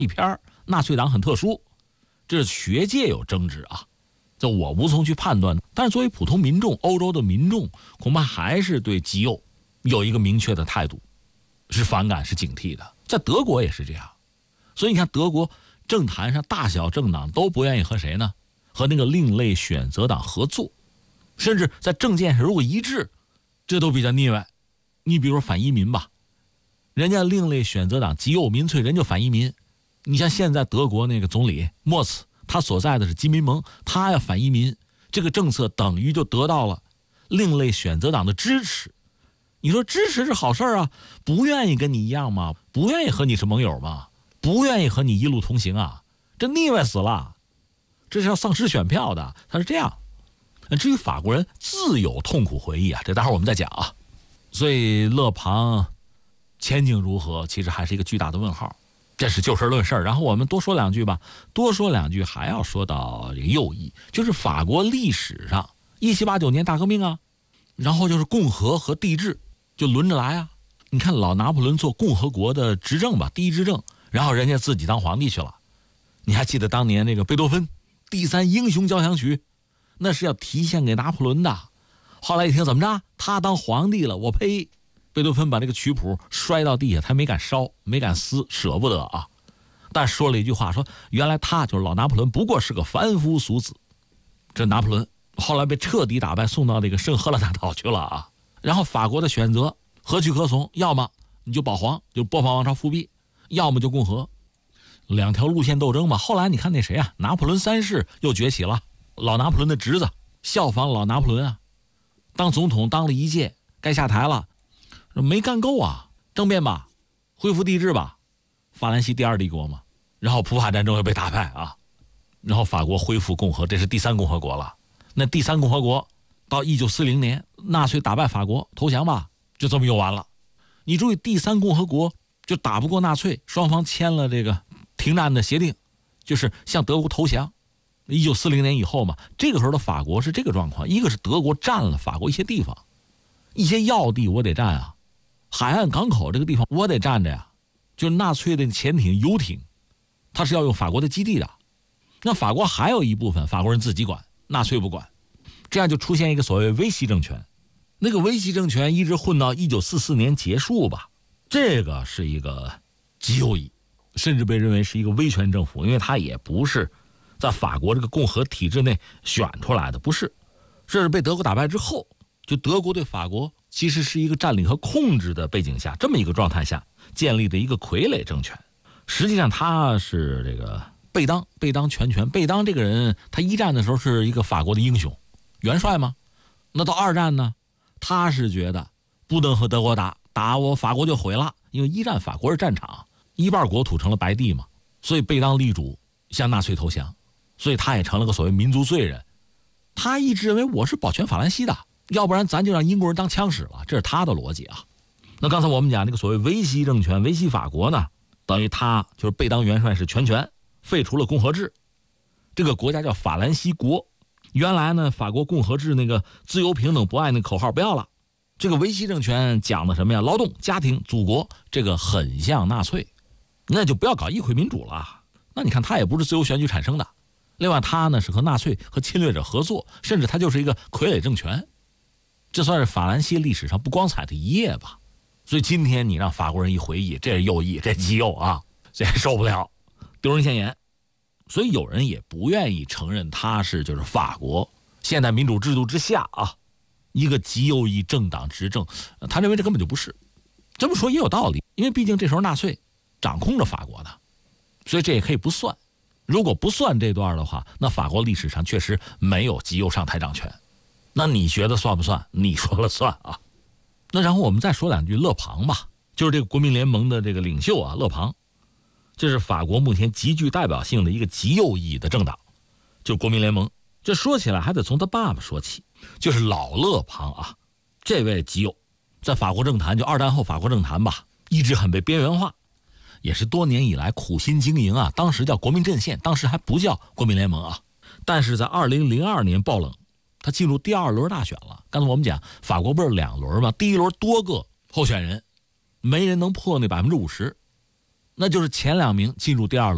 一篇纳粹党很特殊，这是学界有争执啊，这我无从去判断。但是作为普通民众，欧洲的民众恐怕还是对极右有一个明确的态度，是反感是警惕的。在德国也是这样，所以你看德国政坛上大小政党都不愿意和谁呢？和那个另类选择党合作，甚至在政见上如果一致，这都比较腻歪。你比如说反移民吧，人家另类选择党极右民粹，人就反移民。你像现在德国那个总理莫茨，他所在的是基民盟，他要反移民，这个政策等于就得到了另类选择党的支持。你说支持是好事啊，不愿意跟你一样吗？不愿意和你是盟友吗？不愿意和你一路同行啊？这腻歪死了，这是要丧失选票的。他是这样。至于法国人自有痛苦回忆啊，这待会儿我们再讲啊。所以勒庞前景如何，其实还是一个巨大的问号。这是就事论事。然后我们多说两句吧，多说两句还要说到这个右翼，就是法国历史上1789年大革命啊，然后就是共和和帝制就轮着来啊。你看老拿破仑做共和国的执政吧，第一执政，然后人家自己当皇帝去了。你还记得当年那个贝多芬第3英雄交响曲，那是要提献给拿破仑的。后来一听怎么着，他当皇帝了，我呸！贝多芬把这个曲谱摔到地下，他没敢烧，没敢撕，舍不得啊。但说了一句话，说原来他就是老拿破仑，不过是个凡夫俗子。这拿破仑后来被彻底打败，送到这个圣赫勒拿岛去了啊。然后法国的选择何去何从？要么你就保皇，就波旁王朝复辟；要么就共和，两条路线斗争嘛。后来你看那谁啊，拿破仑3世又崛起了，老拿破仑的侄子效仿老拿破仑啊，当总统当了1届，该下台了。没干够啊，政变吧，恢复帝制吧，法兰西第2帝国嘛，然后普法战争又被打败啊，然后法国恢复共和，这是第3共和国了。那第3共和国到1940年纳粹打败法国投降吧，就这么又完了。你注意第3共和国就打不过纳粹，双方签了这个停战的协定，就是向德国投降。1940年以后嘛，这个时候的法国是这个状况，一个是德国占了法国一些地方，一些要地我得占啊，海岸港口这个地方我得占着呀，就是纳粹的潜艇游艇它是要用法国的基地的。那法国还有一部分法国人自己管，纳粹不管，这样就出现一个所谓维希政权。那个维希政权一直混到1944年结束吧，这个是一个极右翼，甚至被认为是一个威权政府，因为它也不是在法国这个共和体制内选出来的，不是，这是被德国打败之后，就德国对法国其实是一个占领和控制的背景下，这么一个状态下建立的一个傀儡政权。实际上他是这个贝当全权。贝当这个人，他1战的时候是一个法国的英雄元帅吗？那到2战呢，他是觉得不能和德国打我法国就毁了，因为1战法国是战场，一半国土成了白地嘛，所以贝当力主向纳粹投降，所以他也成了个所谓民族罪人。他一直认为我是保全法兰西的，要不然咱就让英国人当枪使了，这是他的逻辑啊。那刚才我们讲这个所谓维希政权，维希法国呢，等于他就是贝当元帅是全权废除了共和制，这个国家叫法兰西国。原来呢，法国共和制那个自由平等博爱那口号不要了，这个维希政权讲的什么呀？劳动、家庭、祖国，这个很像纳粹，那就不要搞议会民主了。那你看他也不是自由选举产生的，另外他呢是和纳粹和侵略者合作，甚至他就是一个傀儡政权，这算是法兰西历史上不光彩的一页吧。所以今天你让法国人一回忆，这是右翼，这极右啊，这受不了，丢人现眼。所以有人也不愿意承认他是就是法国现代民主制度之下啊一个极右翼政党执政，他认为这根本就不是。这么说也有道理，因为毕竟这时候纳粹掌控着法国的，所以这也可以不算。如果不算这段的话，那法国历史上确实没有极右上台掌权。那你觉得算不算？你说了算啊。那然后我们再说两句勒庞吧，就是这个国民联盟的这个领袖啊，勒庞，这是法国目前极具代表性的一个极右翼的政党，就是国民联盟。这说起来还得从他爸爸说起，就是老勒庞啊，这位极右，在法国政坛，就2战后法国政坛吧，一直很被边缘化，也是多年以来苦心经营啊。当时叫国民阵线，当时还不叫国民联盟啊。但是在2002年爆冷，他进入第2轮大选了。刚才我们讲法国不是2轮吗？第1轮多个候选人，没人能破那50%，那就是前2名进入第2轮。